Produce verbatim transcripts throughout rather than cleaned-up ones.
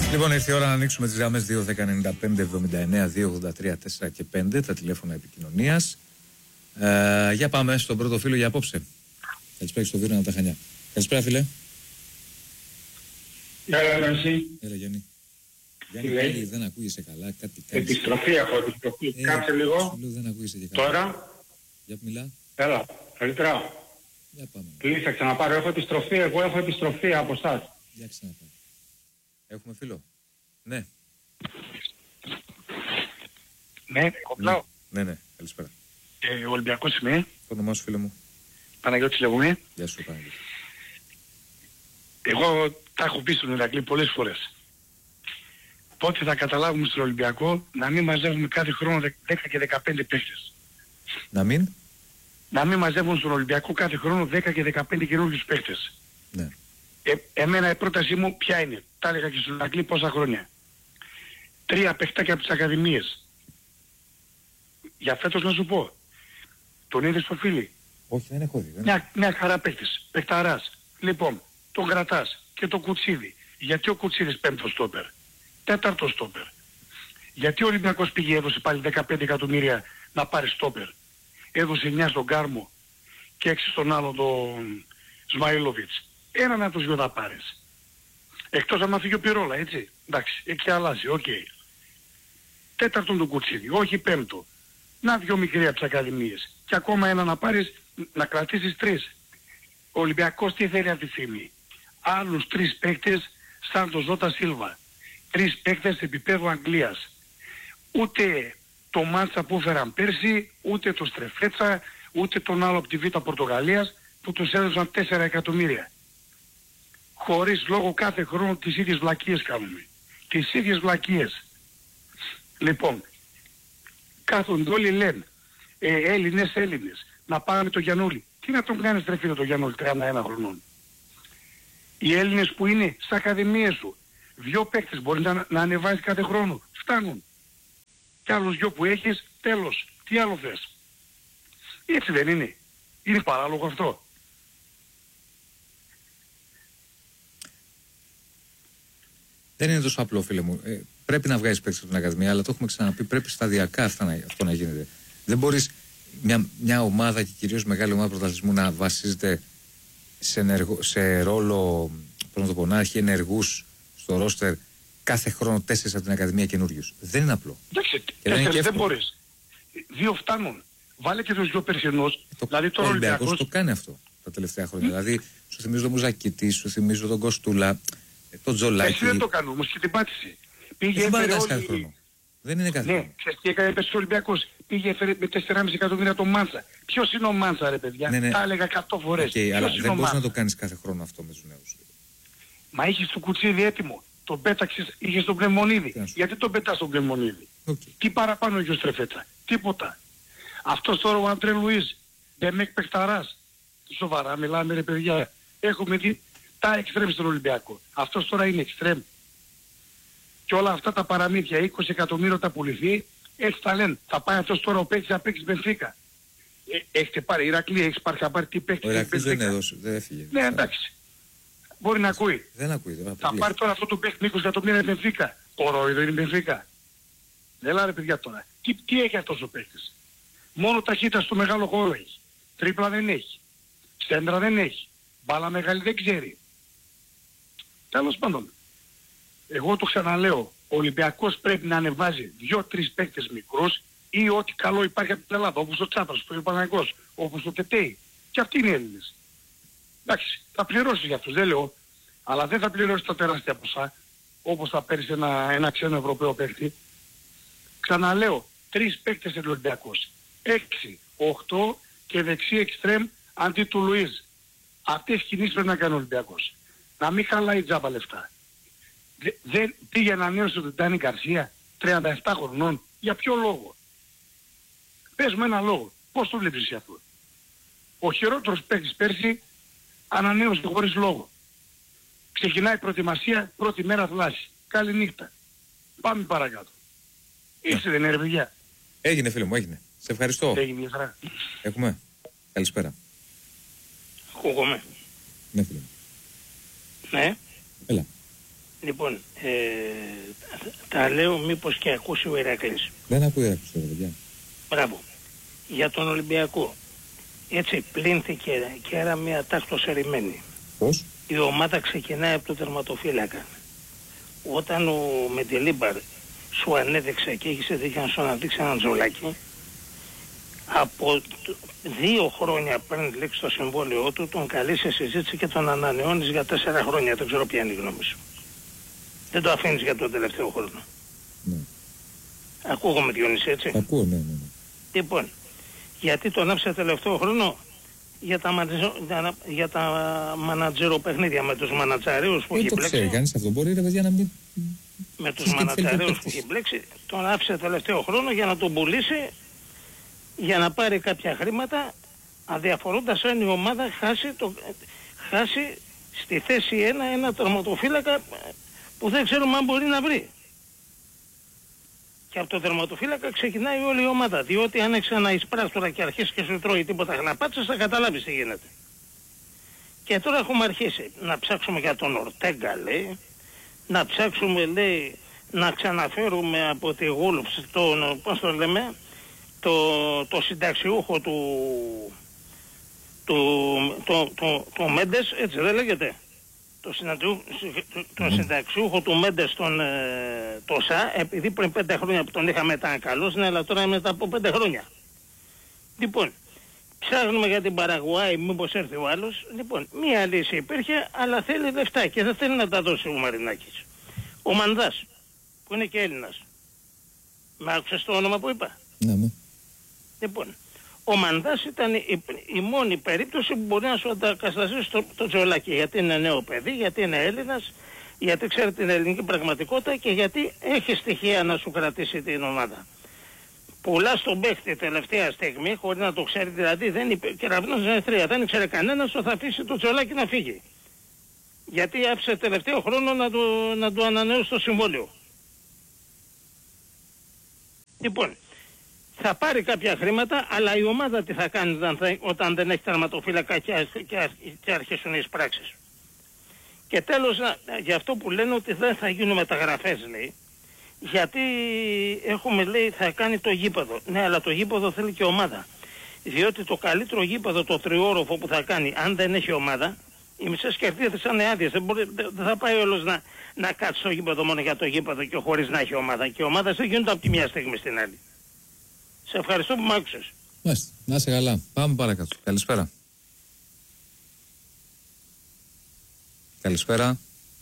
Λοιπόν, ήρθε η ώρα να ανοίξουμε τις γραμμές δύο δέκα ενενήντα πέντε εβδομήντα εννέα δύο ογδόντα τρία τέσσερα και πέντε, τα τηλέφωνα επικοινωνίας. Ε, για πάμε στον πρώτο φίλο για απόψε. Καλησπέρα στο Βίρονα από τα Χανιά. Καλησπέρα, φίλε. Έλα, εσύ. Έλα, Γιάννη. Γιάννη, πάλι δεν ακούγεσαι καλά, κάτι κάνεις. Επιστροφή έχω, επιστροφή. Ε, Κάτσε λίγο. Λέω, δεν ακούγεσαι και καλά. Τώρα. Για που μιλά. Έλα, καλύτερα. Για πάμε. Please, θα ξαναπάρω. Έχω επιστροφή, εγώ έχω επιστροφή από εσάς. Για ξαναπάρω. Έχουμε φίλο. Ναι. Ναι, κομπλάω. Ναι, ναι, καλησπέρα. Ε, ο Ολυμπιακός είμαι. Το όνομά σου, φίλε μου. Παναγιώτης λέγομαι. Γεια σου, Παναγιώτη. Εγώ τα έχω πει στον Ηρακλή πολλές φορές. Πότε θα καταλάβουμε στον Ολυμπιακό να μην μαζεύουμε κάθε χρόνο δέκα και δεκαπέντε παίχτες. Να μην. Να μην μαζεύουν στον Ολυμπιακό κάθε χρόνο δέκα και δεκαπέντε καινούργιους παίχτες. Ναι. Ε, εμένα η πρότασή μου ποια είναι. Τα έλεγα και στον Ηρακλή πόσα χρόνια. Τρία παιχτάκια από τις ακαδημίες. Για φέτος να σου πω. Τον είδες το φίλι. Όχι, δεν έχω δει. Δεν... Μια, μια χαρά παίχτης. Παιχταράς. Λοιπόν, τον κρατάς και το Κουτσίδι. Γιατί ο Κουτσίδης πέμπτος στόπερ. Τέταρτος στόπερ. Γιατί ο Ολυμπιακός πήγε έδωσε πάλι δεκαπέντε εκατομμύρια να πάρει στόπερ. Έδωσε εννιά στον Κάρμο και έξι στον άλλο τον Σμαΐλοβιτς. Έναν από τους δυο θα πάρεις. Εκτός άμα φύγει ο Πυρόλα, έτσι. Εντάξει, εκεί αλλάζει, οκ. Okay. Τέταρτον τον Κουτσίδι, όχι πέμπτο. Να δυο μικροί από τις ακαδημίες. Και ακόμα ένα να πάρεις, να κρατήσεις τρεις. Ο Ολυμπιακός τι θέλει αυτή τη στιγμή. Άλλους τρεις παίκτες σαν τον Ζώτα Σίλβα. Τρεις παίκτες επίπεδου Αγγλίας. Ούτε το Μάτσα που έφεραν πέρσι, ούτε το Στρεφέτσα, ούτε τον άλλο από τη Β' Πορτογαλίας που τους έδωσαν τέσσερα εκατομμύρια. Χωρίς λόγο κάθε χρόνο τις ίδιες βλακίες κάνουμε. Τις ίδιες βλακίες. Λοιπόν, κάθονται όλοι λένε, ε, Έλληνες, Έλληνες, να πάμε το Γιαννούλη. Τι να τον κάνεις ρε φίλε το Γιαννούλη τριάντα ένα χρονών. Οι Έλληνες που είναι στις ακαδημίες σου, δυο παίκτες μπορεί να, να ανεβάζεις κάθε χρόνο. Φτάνουν. Κι άλλους δυο που έχεις, τέλος. Τι άλλο θες. Έτσι δεν είναι. Είναι παράλογο αυτό. Δεν είναι τόσο απλό, φίλε μου. Ε, πρέπει να βγάζεις παίκτες από την Ακαδημία, αλλά το έχουμε ξαναπεί. Πρέπει σταδιακά αυτά να, αυτό να γίνεται. Δεν μπορείς μια, μια ομάδα και κυρίως μεγάλη ομάδα πρωταθλητισμού να βασίζεται σε, ενεργο, σε ρόλο, πώς να το πω, να έχει ενεργούς στο ρόστερ κάθε χρόνο τέσσερις από την Ακαδημία καινούριους. Δεν είναι απλό. Εντάξει, δεν, δεν μπορείς. Δύο φτάνουν. Βάλε και τους δυο περσινούς. Το, δηλαδή ο Ολυμπιακός Ολυμπιακός το κάνει αυτό τα τελευταία χρόνια. Mm. Δηλαδή σου θυμίζω τον Μουζακίτη, σου θυμίζω τον Κοστούλα, τον Τζολάκη. Εσύ δεν το κάνω όμως και την πάτησε. Πήγε δεν πάει κάθε χρόνο. Δεν είναι κάθε ναι, χρόνο. ξέρεις τι έκανε πες ο Ολυμπιακός. Πήγε έφερε με τέσσερα κόμμα πέντε εκατομμύρια τον Μάντσα. Ποιος είναι ο Μάντσα ρε παιδιά. Ναι, ναι. Τα έλεγα εκατό φορές. Okay, αλλά δεν μπορείς να το κάνεις κάθε χρόνο αυτό με τους νέους. Μα είχες το Κουτσίδι έτοιμο. Τον πέταξες, είχες τον Πνευμονίδη. Γιατί τον πετάς τον Πνευμονίδη. Okay. Τι παραπάνω είχε ο Στρεφέτσα. Τίποτα. Αυτός τώρα ο Αντρέ Λουίς. Δεν με εκπεχταράς. Σοβαρά μιλάμε ρε παιδιά. Έχουμε δει τα εξτρέμ στον Ολυμπιακό. Αυτός τώρα είναι εξτρέμ. Και όλα αυτά τα παραμύθια, είκοσι εκατομμύρια τα πουληθεί, έτσι τα λένε. Θα πάει αυτός τώρα ο παίκτης να παίξει Μπενφίκα. Ε, έχετε πάρει Ηρακλή, έχεις πάρει θα πάρει τι παίκτης. Ο Ηρακλής δεν έδωσε, δεν έφυγε. Ναι, εντάξει. Μπορεί να ακούει. Δεν ακούει. Δεν θα πάρει τώρα αυτό το παίκτη είκοσι εκατομμύρια Μπενφίκα. Κορόιδο είναι Μπενφίκα. Δεν λάρε παιδιά τώρα. Τι, τι έχει αυτός ο παίκτης. Μόνο ταχύτητα στο μεγάλο χώρο έχει. Τρίπλα δεν έχει. Σέντρα δεν έχει. Μπάλα μεγάλη δεν ξέρει. Τέλος πάντων. Εγώ το ξαναλέω. Ο Ολυμπιακός πρέπει να ανεβάζει δύο-τρεις παίκτες μικρούς ή ό,τι καλό υπάρχει από την Ελλάδα. Όπως ο Τσάπρας, ο Παναγικός, όπως ο Τετέι. Και αυτοί είναι Έλληνες. Εντάξει, θα πληρώσει για αυτούς, δεν λέω. Αλλά δεν θα πληρώσει τα τεράστια ποσά. Όπως θα παίρνει ένα, ένα ξένο Ευρωπαίο παίκτη. Ξαναλέω, τρεις παίκτες είναι ο Ολυμπιακός. Έξι, οχτώ και δεξί εξτρέμ αντί του Λουίζ. Αυτές τις κινήσεις πρέπει να κάνει ο Ολυμπιακός. Να μην χαλάει τζάμπα λεφτά. Δεν πήγε να ανανέωσε τον Ντάνι Γκαρσία τριάντα επτά χρονών. Για ποιο λόγο. Πες με ένα λόγο. Πώς το βλέπεις εσύ αυτό. Ο χειρότερος παίκτης πέρσι ανανέωσε χωρίς λόγο. Ξεκινάει η προετοιμασία, πρώτη μέρα θλάση. Καλή νύχτα. Πάμε παρακάτω. Είσαι δεν είναι ρε παιδιά. Έγινε φίλε μου, έγινε. Σε ευχαριστώ. Έγινε μια χαρά. Έχουμε. Καλησπέρα. Ακούγομαι. Ναι φίλε μου. Ναι. Έλα. Λοιπόν, ε, τα λέω μήπως και ακούσει ο Ηρακλής. Δεν ακούει ο Ηρακλής τώρα, παιδιά. Μπράβο. Για τον Ολυμπιακό. Έτσι πλύνθηκε και άρα μια τάκτος ερημένη. Πώς? Η ομάδα ξεκινάει από το τερματοφύλακα. Όταν ο Μεντελίμπαρ σου ανέδειξε και έχεις δίκιο να σου αναδείξει έναν τζολάκι, από δύο χρόνια πριν λήξει το συμβόλαιό του, τον καλεί σε συζήτηση και τον ανανεώνεις για τέσσερα χρόνια. Δεν ξέρω ποια είναι η γνώμη σου. Δεν το αφήνεις για τον τελευταίο χρόνο. Ναι. Ακούγομαι, Διονύση, έτσι. Ακούω, ναι, ναι, ναι. Λοιπόν, γιατί τον άφησε τελευταίο χρόνο? Για τα, μαντζο, για, για τα μανατζέρο παιχνίδια με τους μανατζαρέους που έχει μπλέξει. Δεν το ξέρει κανείς αυτό, μπορεί ρε παιδιά να μην... Με τους μανατζαρέους που έχει μπλέξει, τον άφησε τελευταίο χρόνο για να τον πουλήσει, για να πάρει κάποια χρήματα, αδιαφορώντας αν η ομάδα χάσει, το, χάσει στη θέση ένα ένα τερματοφύλακα που δεν ξέρουμε αν μπορεί να βρει. Και από το τερματοφύλακα ξεκινάει όλη η ομάδα. Διότι αν έχεις ένα εισπράστορα και αρχίσει και σου τρώει τίποτα χλαπάτσες, θα καταλάβεις τι γίνεται. Και τώρα έχουμε αρχίσει να ψάξουμε για τον Ορτέγκα, λέει. Να ψάξουμε, λέει, να ξαναφέρουμε από τη Γούλφς τον, πώς το λέμε, το, το συνταξιούχο του, του, το, το, το Μέντες, έτσι δεν λέγεται. Το, συναντιού, το, το συνταξιούχο του Μέντες τον ε, το ΣΑ, επειδή πριν πέντε χρόνια που τον είχαμε ήταν καλός, ναι, αλλά τώρα μετά από πέντε χρόνια. Λοιπόν, ψάχνουμε για την Παραγουάη, μήπως έρθει ο άλλος. Λοιπόν, μία λύση υπήρχε, αλλά θέλει λεφτά και δεν θέλει να τα δώσει ο Μαρινάκης. Ο Μανδάς, που είναι και Έλληνας. Με άκουσες το όνομα που είπα? Ναι, ναι. Λοιπόν, ο Μανδάς ήταν η, η μόνη περίπτωση που μπορεί να σου αντακαταστήσει το, το τζολάκι. Γιατί είναι νέο παιδί, γιατί είναι Έλληνας, γιατί ξέρει την ελληνική πραγματικότητα και γιατί έχει στοιχεία να σου κρατήσει την ομάδα. Πουλάς τον παίχτη τελευταία στιγμή, χωρίς να το ξέρει, δηλαδή δεν είπε, και ραβνός είναι τρία, δεν ήξερε κανένας ότι θα αφήσει το τζολάκι να φύγει. Γιατί άφησε τελευταίο χρόνο να του, να του ανανεώσει το συμβόλαιο. Λοιπόν, θα πάρει κάποια χρήματα, αλλά η ομάδα τι θα κάνει όταν, θα, όταν δεν έχει τερματοφύλακα και, και, και αρχίσουν οι πράξεις. Και τέλος, για αυτό που λένε ότι δεν θα γίνουν μεταγραφές, λέει, γιατί έχουμε, λέει, θα κάνει το γήπεδο. Ναι, αλλά το γήπεδο θέλει και ομάδα. Διότι το καλύτερο γήπεδο, το τριόροφο που θα κάνει, αν δεν έχει ομάδα, οι μισές κερδίδες θα είναι άδειες. Δεν, δεν θα πάει όλος να, να κάτσει στο γήπεδο μόνο για το γήπεδο και χωρίς να έχει ομάδα. Και οι ομάδες δεν γίνονται από τη μια στιγμή στην άλλη. Σε ευχαριστώ που μ' άκουσες. Μάλιστα. Να είσαι καλά. Πάμε παρακάτω. Καλησπέρα. Καλησπέρα.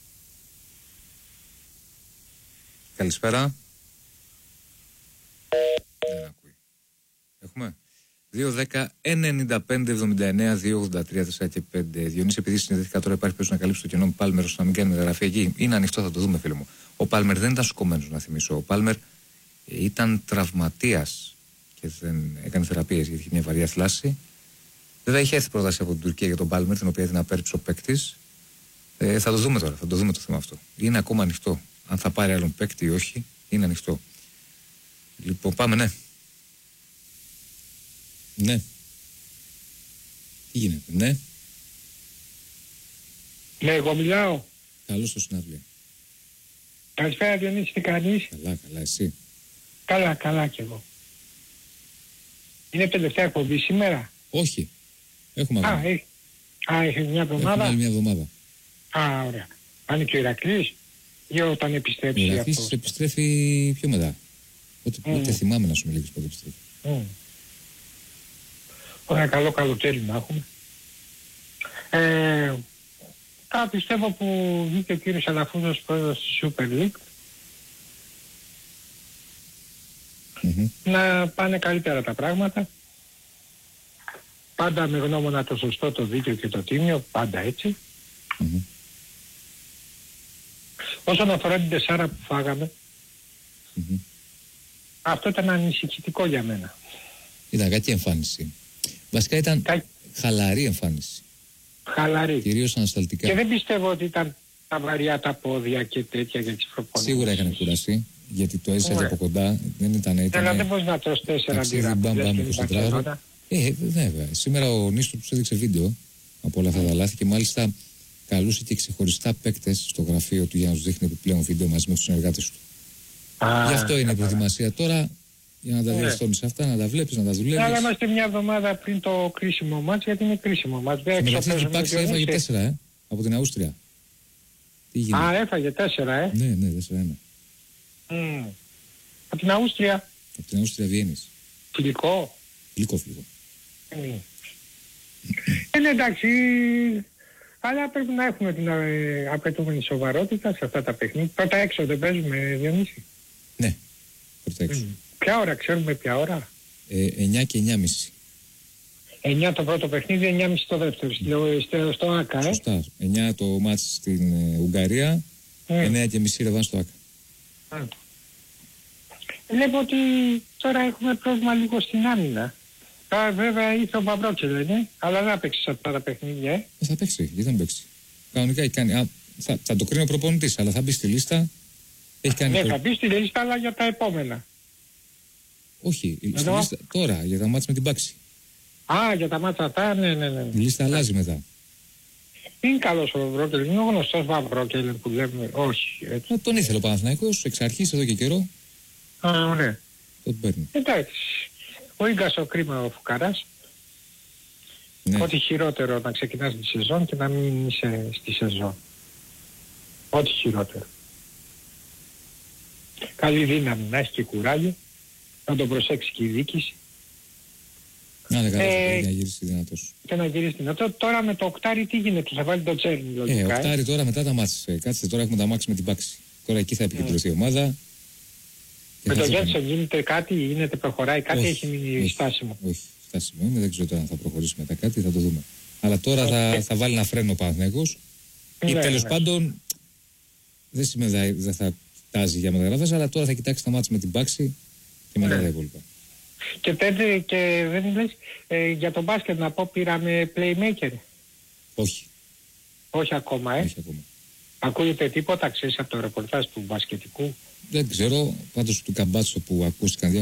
Καλησπέρα. Δεν ακούει. Έχουμε. δύο δέκα ενενήντα πέντε εβδομήντα εννέα δύο ογδόντα τρία τέσσερα και πέντε. Διονύση, επειδή συνδέθηκα τώρα, υπάρχει περίπτωση να καλύψει το κενό με Πάλμερ ώστε να μην κάνει μεταγραφή εκεί. Είναι ανοιχτό, θα το δούμε, φίλε μου. Ο Πάλμερ δεν ήταν σκομμένος, να θυμίσω. Ο Πάλμερ ήταν τραυματίας και δεν έκανε θεραπείες γιατί είχε μια βαριά θλάση. Βέβαια, είχε έρθει πρόταση από την Τουρκία για τον Πάλμερ, την οποία την απέρριψε ο παίκτης. Ε, θα το δούμε τώρα, θα το δούμε το θέμα αυτό. Είναι ακόμα ανοιχτό. Αν θα πάρει άλλον παίκτη ή όχι, είναι ανοιχτό. Λοιπόν, πάμε, ναι. Ναι. Τι γίνεται, ναι. Ναι, εγώ μιλάω. Καλώς το συναυλίο. Καλησπέρα, Διονύση, τι κάνεις? Καλά, καλά, εσύ? Καλά, καλά κι εγώ. Είναι τελευταία εκπομπή σήμερα? Όχι. Έχουμε Α, έχει, α, έχει μια εβδομάδα. Έχουμε άλλη μια εβδομάδα. Α, ωραία. Πάνε και ο Ηρακλής ή όταν επιστρέψει? Ο Ηρακλής αυτό επιστρέφει πιο μετά. Ό,τι mm. Ούτε θυμάμαι να σου μιλήσεις πότε επιστρέφει. Mm. Ωραία, καλό καλοκαίρι να έχουμε. Ε, α, πιστεύω που βγήκε ο κύριος Αλαφούζος πρόεδρος της Super League. Mm-hmm. Να πάνε καλύτερα τα πράγματα. Πάντα με γνώμονα το σωστό, το δίκαιο και το τίμιο. Πάντα έτσι. Mm-hmm. Όσον αφορά την τεσσάρα που φάγαμε, mm-hmm. αυτό ήταν ανησυχητικό για μένα. Ήταν κακή εμφάνιση. Βασικά ήταν Κα... χαλαρή εμφάνιση. Χαλαρή. Κυρίως ανασταλτικά. Και δεν πιστεύω ότι ήταν τα βαριά τα πόδια και τέτοια για τις προπονήσεις. Σίγουρα έκανε κούραση, γιατί το έζησε από κοντά. Δεν ήταν έτσι. Αλλά δεν μπορείς να τρως τέσσερα αντίρα. Μπαμ, μπαμ, ε, βέβαια. Σήμερα ο Νίστο τους έδειξε βίντεο από όλα αυτά τα λάθη και μάλιστα καλούσε και ξεχωριστά παίκτες στο γραφείο του για να τους δείχνει επιπλέον βίντεο μαζί με τους συνεργάτες του. Α, Γι' αυτό είναι η προετοιμασία τώρα, για να τα ναι. διαστώνεις αυτά, να τα βλέπεις, να τα δουλεύεις. Αλλά είμαστε μια εβδομάδα πριν το κρίσιμο μάτς, γιατί είναι κρίσιμο μάτς. Και μεταξύ η Πάξη έφαγε τέσσερα, ε, από την Αούστρια. Τι γίνεται? Α, έφαγε τέσσερα, ε. Ναι, ναι, τέσσερα ένα. Mm. Από την Αούστρια. Από την Αούστρια Βιέννης. Φιλικό. Φιλικό, φιλικό. Mm. Είναι εντάξει, αλλά πρέπει να έχουμε την ε, απαιτούμενη σοβαρότητα σε αυτά τα παιχνίδια. Πρώτα έξω δεν παίζουμε, Διονύση? Ναι, πρώτα έξω. Mm. Ποια ώρα, ξέρουμε ποια ώρα? Ε, εννιά και εννιά και μισή. εννιά το πρώτο παιχνίδι, εννιά και μισή το δεύτερο, στο, στο ΆΚΑ, ε. Σωστά. εννιά το μάτς στην ε, Ουγγαρία, mm. εννιά και μισή ρεβάν στο ΆΚΑ. Mm. Βλέπω ότι τώρα έχουμε πρόβλημα λίγο στην άμυνα. Τώρα βέβαια ήρθε ο Παυρόκελ, είναι, αλλά δεν θα παίξει σε αυτά τα παιχνίδια, ε. Δεν θα παίξει, γιατί δεν παίξει. Κανονικά έχει κάνει. Α, θα, θα το κρίνει ο προπονητής, αλλά θα μπει στη λίστα. Έχει κάνει ναι, προ... θα μπει στη λίστα, αλλά για τα επόμενα. Όχι, στη λίστα, τώρα για τα μάτς με την Πάξη. Α, για τα μάτσα αυτά, ναι, ναι, ναι. Η λίστα αλλάζει μετά. Είναι καλός ο Παυρόκελ, είναι ο γνωστός Παυρόκελ που λέμε, όχι. Έτσι. Ε, τον ήθελε ο Παναθηναϊκός εξ αρχής εδώ και καιρό. Α, ναι. Τον παίρνει. Εντάξει. Ο Ίγκας ο κρίμα ο Φουκαράς. Ναι. Ό,τι χειρότερο να ξεκινάς τη σεζόν και να μην είσαι στη σεζόν. Ό,τι χειρότερο. Καλή δύναμη, να έχει και κουράγιο. Να τον προσέξει και η διοίκηση. Να είναι καλός ε, να γυρίσει δυνατός. Και να γυρίσει δυνατός. Τώρα με το οκτάρι τι γίνεται, θα βάλει το Τσέρνι λογικά. Ε, οκτάρι τώρα μετά τα μάτς. Ε, κάτσε τώρα έχουμε τα μάτς με την Πάξη. Τώρα εκεί θα επικεντρωθεί η ομάδα. Με το Γέντσεν γίνεται κάτι, γίνεται, προχωράει κάτι, όχι, έχει μείνει όχι, στάσιμο. Όχι, στάσιμο είναι, δεν ξέρω τώρα αν θα προχωρήσει μετά κάτι, θα το δούμε. Αλλά τώρα θα, θα βάλει ένα φρένο ο Παναθηναϊκός ή ναι, τέλος ναι. πάντων δεν σημαίνει δεν θα τάζει για μεταγραφές, αλλά τώρα θα κοιτάξει τα μάτς με την Πάξη και μετά ναι. τα υπόλοιπα. Και πέντε και δεν λες ε, για τον μπάσκετ να πω πήραμε playmaker. Όχι. Όχι ακόμα, ε. Όχι ακόμα. Ακούγεται τίποτα, ξέρεις από το ρεπορτάζ του μπασκετικού? Δεν ξέρω, πάντως του Καμπάτσο που ακούστηκαν